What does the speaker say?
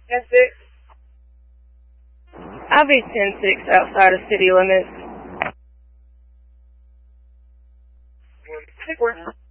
10-6. I'll be 10-6 outside of city limits. 1-6.